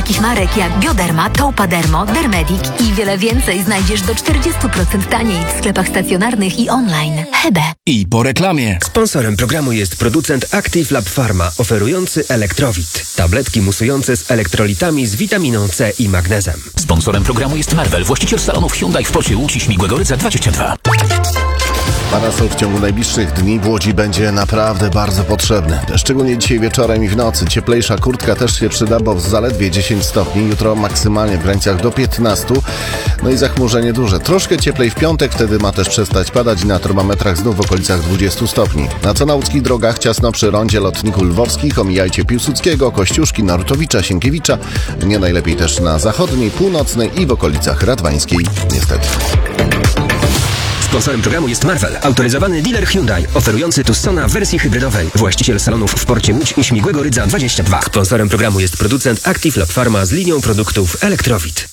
takich marek jak Bioderma, Taupadermo, Dermedic i wiele więcej znajdziesz do 40% taniej w sklepach stacjonarnych i online. Hebe. I po reklamie. Sponsorem programu jest producent Active Lab Pharma, oferujący Elektrowit. Tabletki musujące z elektrolitami z witaminą C i magnezem. Sponsorem programu jest Marvel, właściciel salonów Hyundai w porcie Łódź i Śmigłego Rydza 22. Parasol w ciągu najbliższych dni w Łodzi będzie naprawdę bardzo potrzebny. Szczególnie dzisiaj wieczorem i w nocy. Cieplejsza kurtka też się przyda, bo zaledwie 10 stopni. Jutro maksymalnie w granicach do 15. No i zachmurzenie duże. Troszkę cieplej w piątek, wtedy ma też przestać padać i na termometrach znów w okolicach 20 stopni. Na co na łódzkich drogach? Ciasno przy rondzie lotników lwowskich. Omijajcie Piłsudskiego, Kościuszki, Narutowicza, Sienkiewicza. Nie najlepiej też na zachodniej, północnej i w okolicach Radwańskiej. Niestety. Sponsorem programu jest Marvel, autoryzowany dealer Hyundai, oferujący Tucsona w wersji hybrydowej. Właściciel salonów w porcie Łódź i Śmigłego Rydza 22. Sponsorem programu jest producent Active Lab Pharma z linią produktów Elektrowit.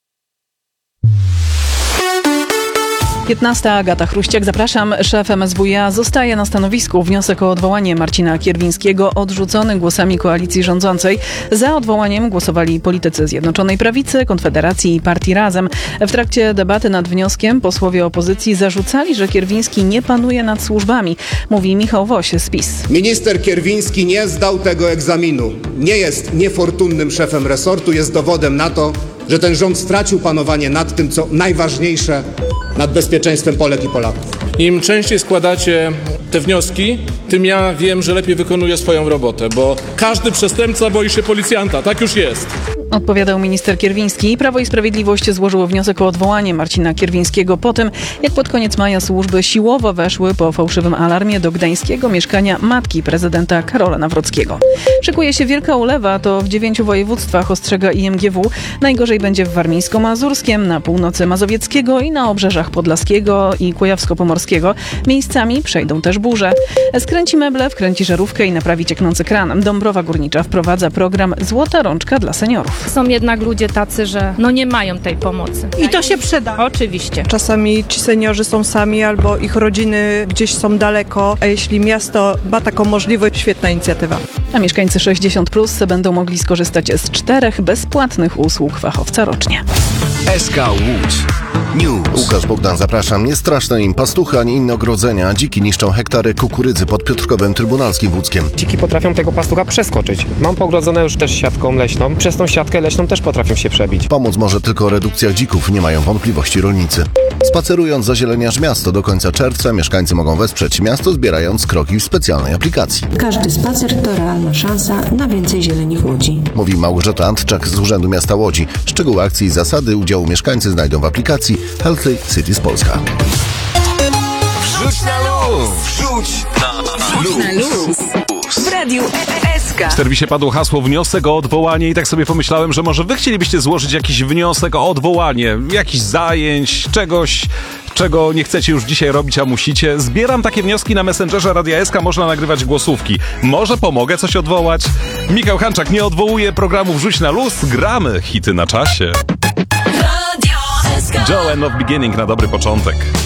15. Agata Chruściak, zapraszam. Szef MSWiA zostaje na stanowisku. Wniosek o odwołanie Marcina Kierwińskiego odrzucony głosami koalicji rządzącej. Za odwołaniem głosowali politycy Zjednoczonej Prawicy, Konfederacji i Partii Razem. W trakcie debaty nad wnioskiem posłowie opozycji zarzucali, że Kierwiński nie panuje nad służbami. Mówi Michał Woś z PiS. Minister Kierwiński nie zdał tego egzaminu. Nie jest niefortunnym szefem resortu. Jest dowodem na to, że ten rząd stracił panowanie nad tym, co najważniejsze, nad bezpieczeństwem Polek i Polaków. Im częściej składacie te wnioski, tym ja wiem, że lepiej wykonuję swoją robotę, bo każdy przestępca boi się policjanta, tak już jest. Odpowiadał minister Kierwiński. Prawo i Sprawiedliwość złożyło wniosek o odwołanie Marcina Kierwińskiego po tym, jak pod koniec maja służby siłowo weszły po fałszywym alarmie do gdańskiego mieszkania matki prezydenta Karola Nawrockiego. Szykuje się wielka ulewa, to w 9 województwach, ostrzega IMGW. Najgorzej będzie w Warmińsko-Mazurskiem, na północy Mazowieckiego i na obrzeżach Podlaskiego i Kujawsko-Pomorskiego. Miejscami przejdą też burze. Skręci meble, wkręci żarówkę i naprawi cieknący kran. Dąbrowa Górnicza wprowadza program Złota Rączka dla seniorów. Są jednak ludzie tacy, że nie mają tej pomocy. I to się przyda. Oczywiście. Czasami ci seniorzy są sami albo ich rodziny gdzieś są daleko, a jeśli miasto ma taką możliwość, świetna inicjatywa. A mieszkańcy 60+ będą mogli skorzystać z 4 bezpłatnych usług fachowca rocznie. SK Łódź News. Łukasz Bogdan, zapraszam. Nie straszne im pastuchy ani inne ogrodzenia. Dziki niszczą hektary kukurydzy pod Piotrkowem Trybunalskim w Łódzkiem. Dziki potrafią tego pastucha przeskoczyć. Mam pogrodzone już też siatką leśną. Przez tą siatkę leśną też potrafią się przebić. Pomóc może tylko redukcja dzików, nie mają wątpliwości rolnicy. Spacerując zazieleniasz miasto do końca czerwca, mieszkańcy mogą wesprzeć miasto, zbierając kroki w specjalnej aplikacji. Każdy spacer to realna szansa na więcej zieleni w Łodzi. Mówi Małgorzata Antczak z Urzędu Miasta Łodzi. Szczegóły akcji i zasady udziału mieszkańcy znajdą w aplikacji Healthy Cities Polska. Wrzuć na luz! Wrzuć na luz! W Radiu SK. W serwisie padło hasło wniosek o odwołanie i tak sobie pomyślałem, że może wy chcielibyście złożyć jakiś wniosek o odwołanie, jakichś zajęć, czegoś, czego nie chcecie już dzisiaj robić, a musicie. Zbieram takie wnioski na Messengerze Radia SK, można nagrywać głosówki. Może pomogę coś odwołać? Michał Hanczak nie odwołuje programu Wrzuć na luz, gramy hity na czasie. Joe and Not Beginning na dobry początek.